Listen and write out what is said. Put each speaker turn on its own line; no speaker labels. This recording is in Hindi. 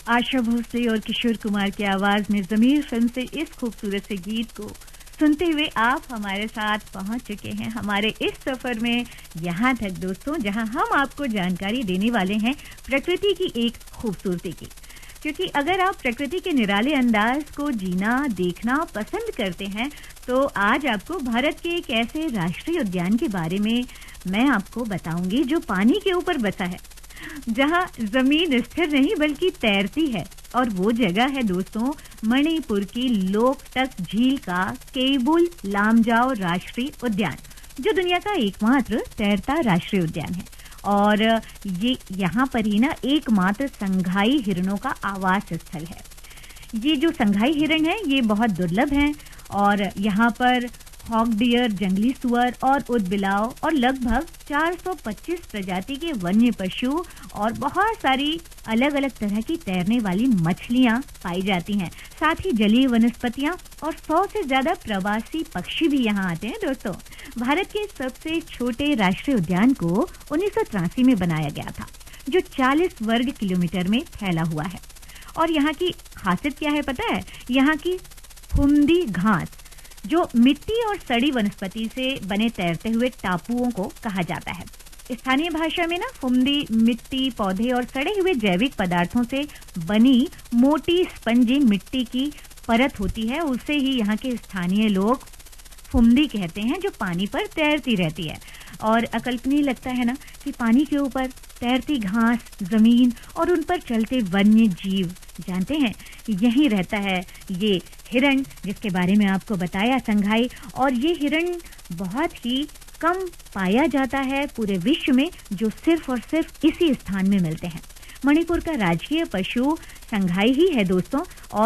आशा भोसले और किशोर कुमार की आवाज में ज़मीर फिल्म से इस खूबसूरत से गीत को सुनते हुए आप हमारे साथ पहुंच चुके हैं हमारे इस सफर में यहाँ तक दोस्तों, जहां हम आपको जानकारी देने वाले हैं प्रकृति की एक खूबसूरती की। क्योंकि अगर आप प्रकृति के निराले अंदाज को जीना देखना पसंद करते हैं तो आज आपको भारत के एक ऐसे राष्ट्रीय उद्यान के बारे में मैं आपको बताऊंगी जो पानी के ऊपर बसा है, जहां जमीन स्थिर नहीं बल्कि तैरती है। और वो जगह है दोस्तों मणिपुर की लोकटक झील का केबुल लामजाओ राष्ट्रीय उद्यान, जो दुनिया का एकमात्र तैरता राष्ट्रीय उद्यान है। और ये यहाँ पर ही ना एकमात्र संघाई हिरणों का आवास स्थल है। ये जो संघाई हिरण है ये बहुत दुर्लभ हैं और यहाँ पर हॉक डियर, जंगली सुअर और ऊदबिलाव और लगभग 425 प्रजाति के वन्य पशु और बहुत सारी अलग अलग तरह की तैरने वाली मछलियां पाई जाती हैं। साथ ही जलीय वनस्पतियां और 100 से ज्यादा प्रवासी पक्षी भी यहाँ आते हैं दोस्तों। भारत के सबसे छोटे राष्ट्रीय उद्यान को 1983 में बनाया गया था, जो 40 वर्ग किलोमीटर में फैला हुआ है। और यहाँ की खासियत क्या है पता है? यहाँ की फुमदी घास, जो मिट्टी और सड़ी वनस्पति से बने तैरते हुए टापुओं को कहा जाता है। स्थानीय भाषा में ना फुमदी मिट्टी, पौधे और सड़े हुए जैविक पदार्थों से बनी मोटी स्पंजी मिट्टी की परत होती है। उसे ही यहाँ के स्थानीय लोग फुमदी कहते हैं, जो पानी पर तैरती रहती है। और अकल्पनीय लगता है ना कि पानी के ऊपर तैरती घास, जमीन और उन पर चलते वन्य जीव। जानते हैं यहीं रहता है ये हिरण जिसके बारे में आपको बताया, संघाई। और ये हिरण बहुत ही कम पाया जाता है पूरे विश्व में, जो सिर्फ और सिर्फ इसी स्थान में मिलते हैं। मणिपुर का राजकीय पशु संघाई ही है दोस्तों। और